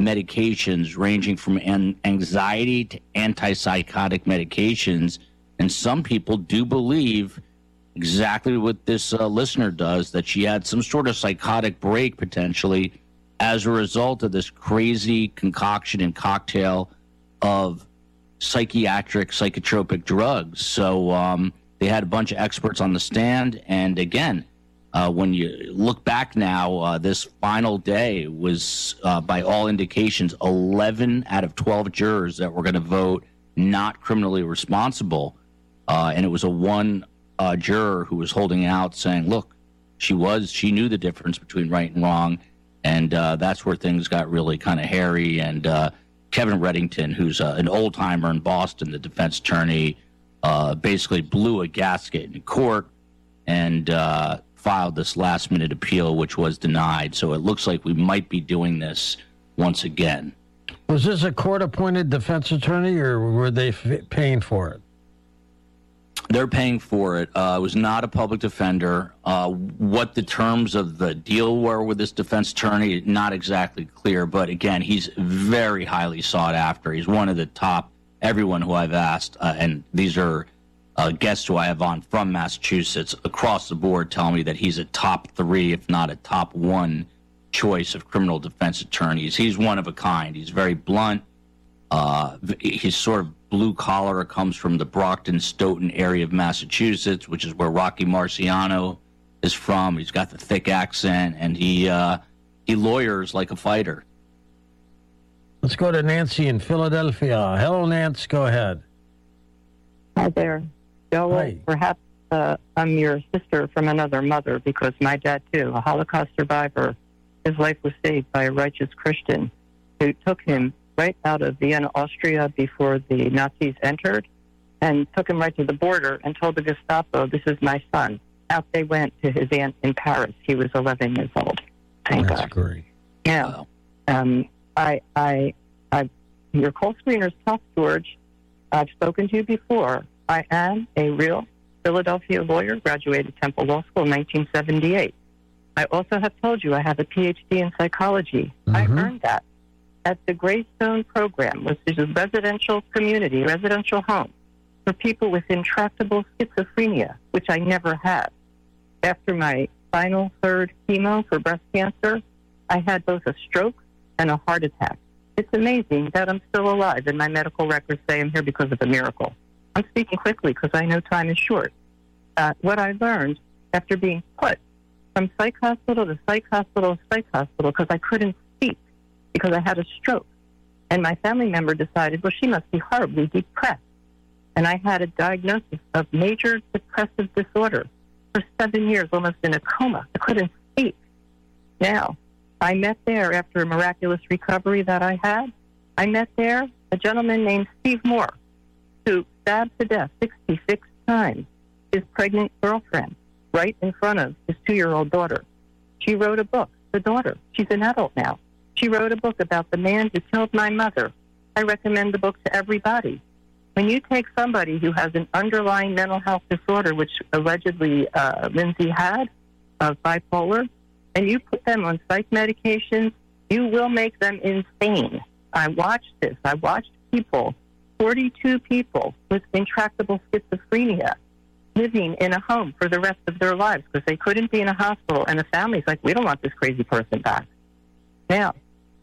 medications ranging from anxiety to antipsychotic medications. And some people do believe exactly what this listener does, that she had some sort of psychotic break potentially as a result of this crazy concoction and cocktail of psychotropic drugs. So they had a bunch of experts on the stand. And again, when you look back now, this final day was, by all indications, 11 out of 12 jurors that were going to vote not criminally responsible. And it was a one juror who was holding out saying, look, she knew the difference between right and wrong. And that's where things got really kind of hairy. And Kevin Reddington, who's an old timer in Boston, the defense attorney, basically blew a gasket in court and filed this last-minute appeal, which was denied. So it looks like we might be doing this once again. Was this a court-appointed defense attorney, or were they paying for it? They're paying for it. It was not a public defender. What the terms of the deal were with this defense attorney, not exactly clear. But again, he's very highly sought after. He's one of the top. Everyone who I've asked, and these are guests who I have on from Massachusetts, across the board tell me that he's a top 3, if not a top 1 choice of criminal defense attorneys. He's one of a kind. He's very blunt. His sort of blue collar comes from the Brockton-Stoughton area of Massachusetts, which is where Rocky Marciano is from. He's got the thick accent, and he lawyers like a fighter. Let's go to Nancy in Philadelphia. Hello, Nance. Go ahead. Hi there. Joel, Hi. Perhaps I'm your sister from another mother, because my dad, too, a Holocaust survivor, his life was saved by a righteous Christian who took him right out of Vienna, Austria, before the Nazis entered, and took him right to the border and told the Gestapo, this is my son. Out they went to his aunt in Paris. He was 11 years old. Thank That's God. great. Yeah. Your call screener's tough, George. I've spoken to you before. I am a real Philadelphia lawyer, graduated Temple Law School in 1978. I also have told you I have a PhD in psychology. Mm-hmm. I earned that at the Greystone program, which is a residential community, residential home for people with intractable schizophrenia, which I never had. After my final third chemo for breast cancer, I had both a stroke and a heart attack. It's amazing that I'm still alive, and my medical records say I'm here because of a miracle. I'm speaking quickly because I know time is short. What I learned after being put from psych hospital to psych hospital to psych hospital because I couldn't speak because I had a stroke. And my family member decided, well, she must be horribly depressed. And I had a diagnosis of major depressive disorder for 7 years, almost in a coma. I couldn't speak. Now, I met there after a miraculous recovery that I had. I met there a gentleman named Steve Moore, who stabbed to death 66 times his pregnant girlfriend right in front of his 2-year-old daughter. She wrote a book, the daughter. She's an adult now. She wrote a book about the man who killed my mother. I recommend the book to everybody. When you take somebody who has an underlying mental health disorder, which allegedly Lindsay had, of bipolar, and you put them on psych medications, you will make them insane. I watched this. I watched people, 42 people with intractable schizophrenia, living in a home for the rest of their lives because they couldn't be in a hospital, and the family's like, we don't want this crazy person back. Now,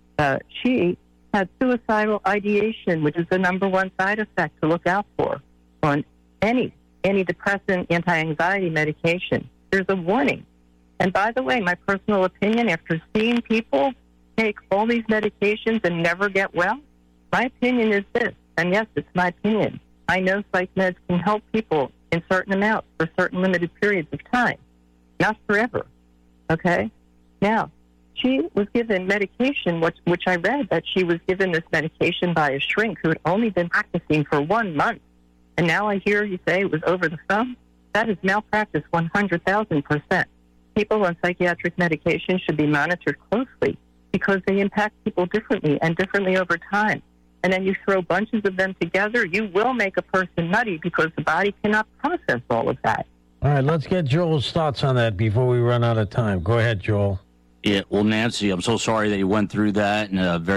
she had suicidal ideation, which is the number one side effect to look out for on any antidepressant, anti-anxiety medication. There's a warning. And by the way, my personal opinion, after seeing people take all these medications and never get well, my opinion is this, and yes, it's my opinion. I know psych meds can help people in certain amounts for certain limited periods of time, not forever, okay? Now, she was given medication, which I read that she was given this medication by a shrink who had only been practicing for 1 month. And now I hear you say it was over the phone. That is malpractice 100,000%. People on psychiatric medication should be monitored closely because they impact people differently and differently over time. And then you throw bunches of them together, you will make a person nutty because the body cannot process all of that. All right, let's get Joel's thoughts on that before we run out of time. Go ahead, Joel. Yeah, well, Nancy, I'm so sorry that you went through that, and very